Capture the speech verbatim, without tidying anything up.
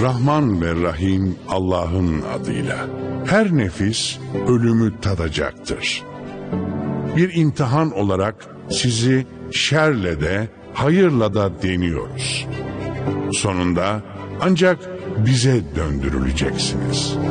Rahman ve Rahim Allah'ın adıyla. Her nefis ölümü tadacaktır. Bir imtihan olarak sizi şerle de hayırla da deniyoruz. Sonunda ancak bize döndürüleceksiniz.